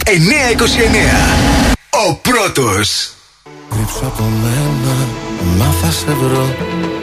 929. Ο πρώτος. Κρύψω από μένα, μα θα σε βρω.